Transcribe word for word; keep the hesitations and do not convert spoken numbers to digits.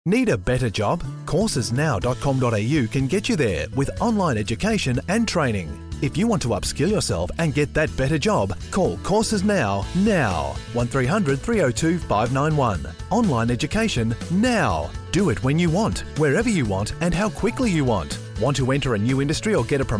Need a better job? courses now dot com dot a u can get you there with online education and training. If you want to upskill yourself and get that better job, call Courses Now, now. one three hundred three oh two five nine one. Online education now. Do it when you want, wherever you want and how quickly you want. Want to enter a new industry or get a promotion?